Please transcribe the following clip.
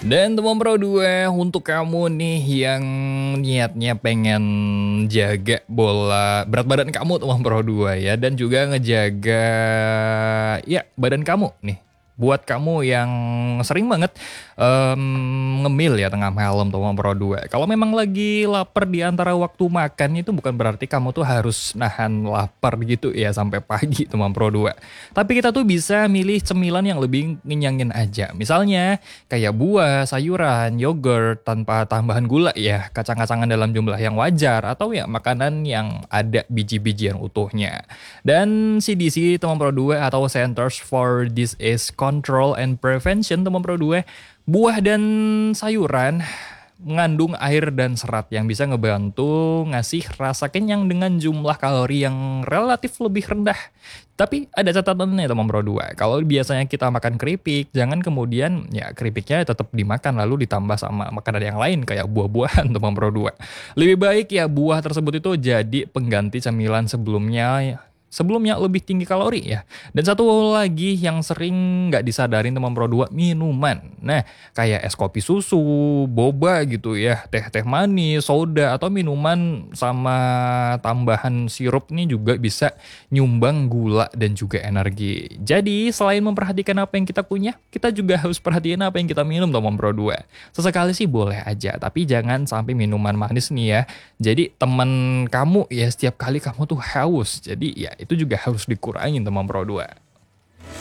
Dan teman Pro 2, untuk kamu nih yang niatnya pengen jaga bola berat badan kamu teman Pro 2 ya, dan juga ngejaga ya badan kamu nih. Buat kamu yang sering banget ngemil ya tengah malam teman Pro 2. Kalau memang lagi lapar di antara waktu makan, itu bukan berarti kamu tuh harus nahan lapar gitu ya sampai pagi teman Pro 2. Tapi kita tuh bisa milih cemilan yang lebih ngenyangin aja. Misalnya kayak buah, sayuran, yogurt tanpa tambahan gula ya, kacang-kacangan dalam jumlah yang wajar, atau ya makanan yang ada biji-bijian utuhnya. Dan CDC teman Pro 2 atau Centers for Disease Control and Prevention teman Pro 2, buah dan sayuran mengandung air dan serat yang bisa ngebantu ngasih rasa kenyang dengan jumlah kalori yang relatif lebih rendah. Tapi ada catatannya teman Pro 2. Kalau biasanya kita makan keripik, jangan kemudian ya keripiknya tetap dimakan lalu ditambah sama makanan yang lain kayak buah-buahan teman Pro 2. Lebih baik ya buah tersebut itu jadi pengganti cemilan sebelumnya lebih tinggi kalori ya. Dan satu lagi yang sering nggak disadarin teman Pro 2, minuman. Nah, kayak es kopi susu, boba gitu ya, teh-teh manis, soda, atau minuman sama tambahan sirup nih juga bisa nyumbang gula dan juga energi. Jadi, selain memperhatikan apa yang kita punya, kita juga harus perhatiin apa yang kita minum teman Pro 2. Sesekali sih boleh aja, tapi jangan sampai minuman manis nih ya. Jadi teman kamu ya setiap kali kamu tuh haus. Jadi ya itu juga harus dikurangin teman Pro 2.